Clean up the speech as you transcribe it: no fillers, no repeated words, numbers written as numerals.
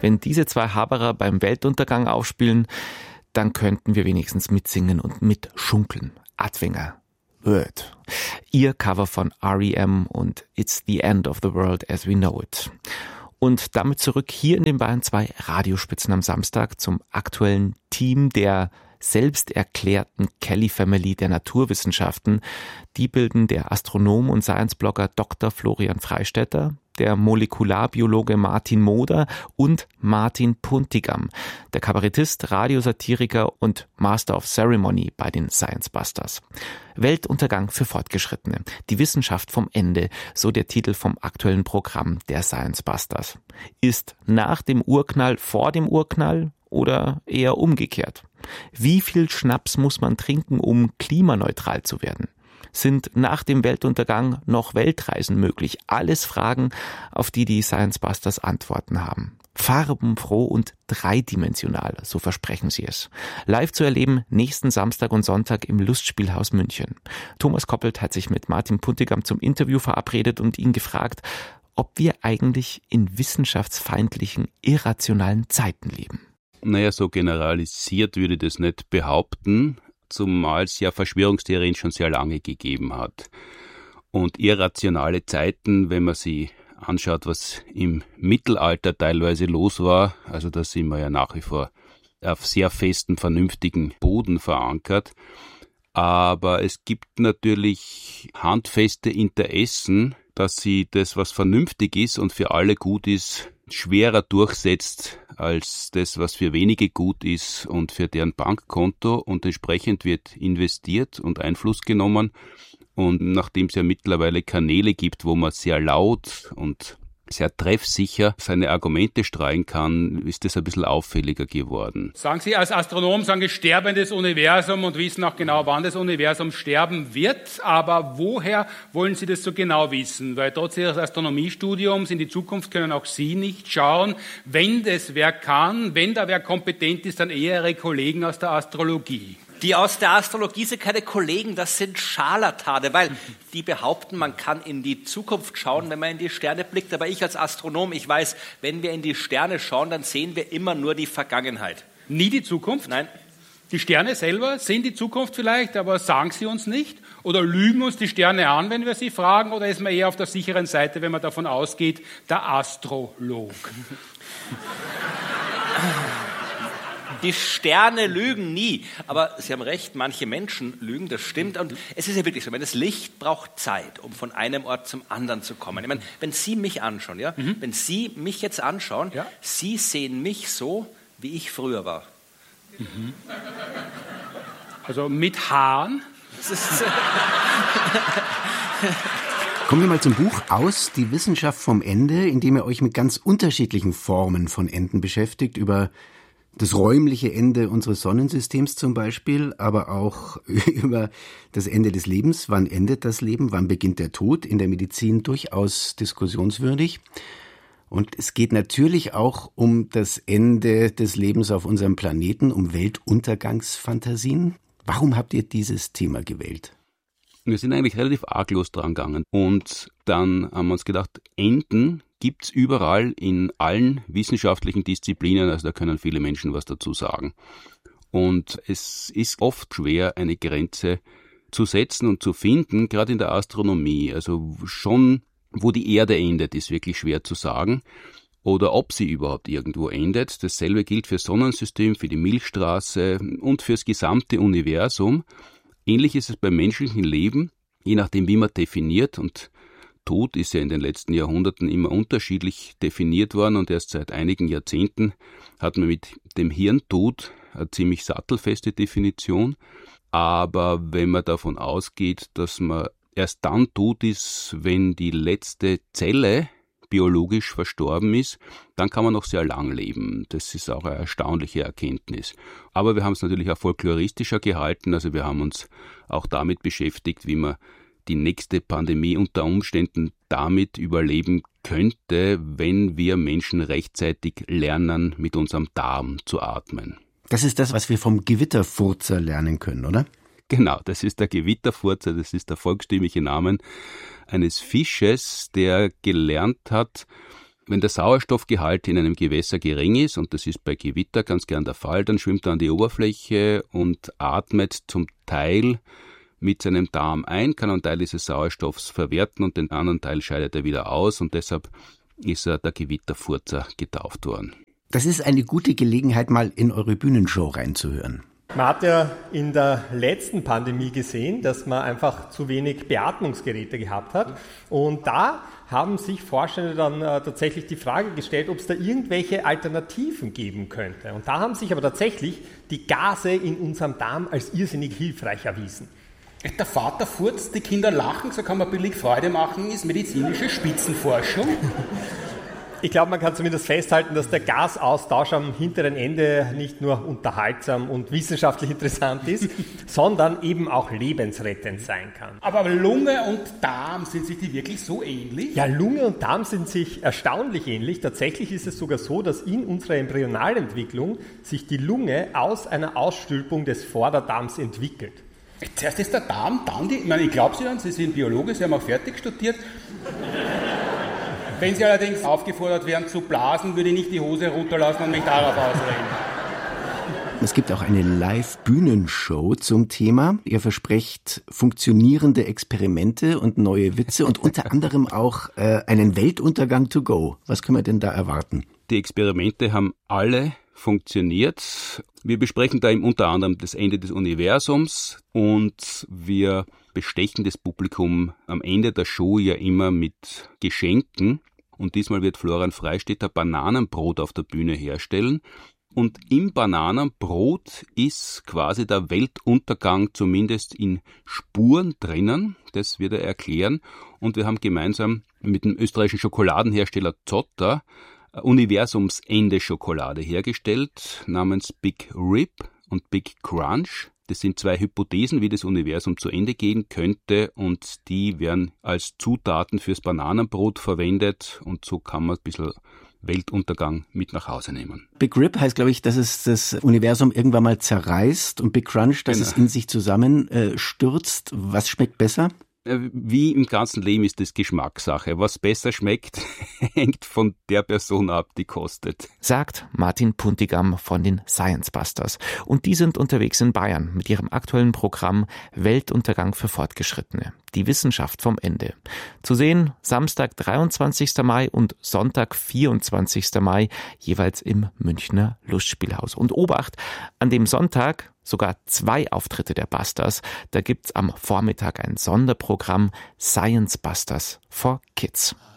Wenn diese zwei Haberer beim Weltuntergang aufspielen, dann könnten wir wenigstens mitsingen und mitschunkeln. Adwinger. Word. Ihr Cover von R.E.M. und It's the End of the World as We Know It. Und damit zurück hier in den Bayern 2 Radiospitzen am Samstag zum aktuellen Team der selbst erklärten Kelly Family der Naturwissenschaften. Die bilden der Astronom und Science-Blogger Dr. Florian Freistetter, der Molekularbiologe Martin Moder und Martin Puntigam, der Kabarettist, Radiosatiriker und Master of Ceremony bei den Science Busters. Weltuntergang für Fortgeschrittene. Die Wissenschaft vom Ende, so der Titel vom aktuellen Programm der Science Busters. Ist nach dem Urknall vor dem Urknall oder eher umgekehrt? Wie viel Schnaps muss man trinken, um klimaneutral zu werden? Sind nach dem Weltuntergang noch Weltreisen möglich? Alles Fragen, auf die die Science Busters Antworten haben. Farbenfroh und dreidimensional, so versprechen sie es. Live zu erleben nächsten Samstag und Sonntag im Lustspielhaus München. Thomas Koppelt hat sich mit Martin Puntigam zum Interview verabredet und ihn gefragt, ob wir eigentlich in wissenschaftsfeindlichen, irrationalen Zeiten leben. Naja, so generalisiert würde ich das nicht behaupten, zumal es ja Verschwörungstheorien schon sehr lange gegeben hat. Und irrationale Zeiten, wenn man sie anschaut, was im Mittelalter teilweise los war, also da sind wir ja nach wie vor auf sehr festen, vernünftigen Boden verankert. Aber es gibt natürlich handfeste Interessen, dass sie das, was vernünftig ist und für alle gut ist, schwerer durchsetzt als das, was für wenige gut ist und für deren Bankkonto, und entsprechend wird investiert und Einfluss genommen. Und nachdem es ja mittlerweile Kanäle gibt, wo man sehr laut und sehr treffsicher seine Argumente streuen kann, ist das ein bisschen auffälliger geworden. Sagen Sie als Astronom, sagen Sie sterbendes Universum und wissen auch genau, wann das Universum sterben wird. Aber woher wollen Sie das so genau wissen? Weil trotz Ihres Astronomiestudiums in die Zukunft können auch Sie nicht schauen. Wenn das wer kann, wenn da wer kompetent ist, dann eher Ihre Kollegen aus der Astrologie. Die aus der Astrologie sind keine Kollegen, das sind Scharlatane, weil die behaupten, man kann in die Zukunft schauen, wenn man in die Sterne blickt. Aber ich als Astronom, ich weiß, wenn wir in die Sterne schauen, dann sehen wir immer nur die Vergangenheit. Nie die Zukunft? Nein. Die Sterne selber sehen die Zukunft vielleicht, aber sagen sie uns nicht? Oder lügen uns die Sterne an, wenn wir sie fragen? Oder ist man eher auf der sicheren Seite, wenn man davon ausgeht, der Astrolog? Die Sterne lügen nie, aber Sie haben recht, manche Menschen lügen, das stimmt. Und es ist ja wirklich so, wenn das Licht braucht Zeit, um von einem Ort zum anderen zu kommen. Ich meine, wenn Sie mich anschauen, ja, wenn Sie mich jetzt anschauen, ja? Sie sehen mich so, wie ich früher war. Also mit Haaren? Kommen wir mal zum Buch Aus, die Wissenschaft vom Ende, in dem ihr euch mit ganz unterschiedlichen Formen von Enden beschäftigt, über das räumliche Ende unseres Sonnensystems zum Beispiel, aber auch über das Ende des Lebens. Wann endet das Leben? Wann beginnt der Tod? In der Medizin durchaus diskussionswürdig. Und es geht natürlich auch um das Ende des Lebens auf unserem Planeten, um Weltuntergangsfantasien. Warum habt ihr dieses Thema gewählt? Wir sind eigentlich relativ arglos dran gegangen. Und dann haben wir uns gedacht, Enden gibt's überall in allen wissenschaftlichen Disziplinen, also da können viele Menschen was dazu sagen. Und es ist oft schwer, eine Grenze zu setzen und zu finden, gerade in der Astronomie. Also schon, wo die Erde endet, ist wirklich schwer zu sagen. Oder ob sie überhaupt irgendwo endet. Dasselbe gilt für das Sonnensystem, für die Milchstraße und fürs gesamte Universum. Ähnlich ist es beim menschlichen Leben, je nachdem wie man definiert, und Tod ist ja in den letzten Jahrhunderten immer unterschiedlich definiert worden, und erst seit einigen Jahrzehnten hat man mit dem Hirntod eine ziemlich sattelfeste Definition. Aber wenn man davon ausgeht, dass man erst dann tot ist, wenn die letzte Zelle biologisch verstorben ist, dann kann man noch sehr lang leben. Das ist auch eine erstaunliche Erkenntnis. Aber wir haben es natürlich auch folkloristischer gehalten, also wir haben uns auch damit beschäftigt, wie man die nächste Pandemie unter Umständen damit überleben könnte, wenn wir Menschen rechtzeitig lernen, mit unserem Darm zu atmen. Das ist das, was wir vom Gewitterfurzer lernen können, oder? Genau, das ist der Gewitterfurzer, das ist der volkstümliche Name eines Fisches, der gelernt hat, Wenn der Sauerstoffgehalt in einem Gewässer gering ist, und das ist bei Gewitter ganz gern der Fall, dann schwimmt er an die Oberfläche und atmet zum Teil mit seinem Darm ein, kann einen Teil dieses Sauerstoffs verwerten und den anderen Teil scheidet er wieder aus und deshalb ist er der Gewitterfurzer getauft worden. Das ist eine gute Gelegenheit, mal in eure Bühnenshow reinzuhören. Man hat ja in der letzten Pandemie gesehen, dass man einfach zu wenig Beatmungsgeräte gehabt hat. Und da haben sich Forschende dann tatsächlich die Frage gestellt, ob es da irgendwelche Alternativen geben könnte. Und da haben sich aber tatsächlich die Gase in unserem Darm als irrsinnig hilfreich erwiesen. Der Vater furzt, die Kinder lachen, so kann man billig Freude machen, ist medizinische Spitzenforschung. Ich glaube, man kann zumindest festhalten, dass der Gasaustausch am hinteren Ende nicht nur unterhaltsam und wissenschaftlich interessant ist, sondern eben auch lebensrettend sein kann. Aber Lunge und Darm, sind sich die wirklich so ähnlich? Ja, Lunge und Darm sind sich erstaunlich ähnlich. Tatsächlich ist es sogar so, dass in unserer Embryonalentwicklung sich die Lunge aus einer Ausstülpung des Vorderdarms entwickelt. Zuerst ist der Darm, dann die... Ich glaube Sie sind Biologe, Sie haben auch fertig studiert. Wenn Sie allerdings aufgefordert wären zu blasen, würde ich nicht die Hose runterlassen und mich darauf ausreden. Es gibt auch eine Live-Bühnenshow zum Thema. Ihr versprecht funktionierende Experimente und neue Witze und unter anderem auch einen Weltuntergang to go. Was können wir denn da erwarten? Die Experimente haben alle funktioniert. Wir besprechen da unter anderem das Ende des Universums und wir bestechen das Publikum am Ende der Show ja immer mit Geschenken. Und diesmal wird Florian Freistetter Bananenbrot auf der Bühne herstellen. Und im Bananenbrot ist quasi der Weltuntergang zumindest in Spuren drinnen. Das wird er erklären. Und wir haben gemeinsam mit dem österreichischen Schokoladenhersteller Zotter Universumsende-Schokolade hergestellt, namens Big Rip und Big Crunch. Das sind zwei Hypothesen, wie das Universum zu Ende gehen könnte und die werden als Zutaten fürs Bananenbrot verwendet und so kann man ein bisschen Weltuntergang mit nach Hause nehmen. Big Rip heißt, glaube ich, dass es das Universum irgendwann mal zerreißt und Big Crunch, dass es in sich zusammenstürzt. Was schmeckt besser? Wie im ganzen Leben ist das Geschmackssache. Was besser schmeckt, hängt von der Person ab, die kostet. Sagt Martin Puntigam von den Science Busters. Und die sind unterwegs in Bayern mit ihrem aktuellen Programm Weltuntergang für Fortgeschrittene. Die Wissenschaft vom Ende. Zu sehen Samstag, 23. Mai und Sonntag, 24. Mai, jeweils im Münchner Lustspielhaus. Und Obacht, an dem Sonntag sogar 2 Auftritte der Busters. Da gibt's am Vormittag ein Sonderprogramm Science Busters for Kids.